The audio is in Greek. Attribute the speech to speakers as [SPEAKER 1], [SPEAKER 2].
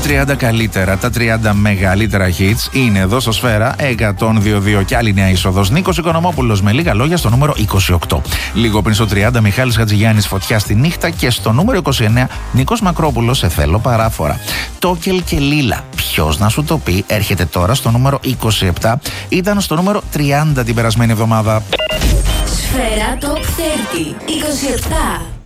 [SPEAKER 1] 30 καλύτερα, τα 30 μεγαλύτερα hits είναι εδώ στο Σφαίρα 102.2 και άλλη νέα είσοδος. Νίκος Οικονομόπουλος με λίγα λόγια στο νούμερο 28. Λίγο πριν στο 30 Μιχάλης Χατζηγιάννης Φωτιά στη νύχτα και στο νούμερο 29 Νίκος Μακρόπουλος σε θέλω παράφορα. Τόκελ και Λίλα, ποιος να σου το πει, έρχεται τώρα στο νούμερο 27. Ήταν στο νούμερο 30 την περασμένη εβδομάδα.
[SPEAKER 2] Σφαίρα Top 30 27.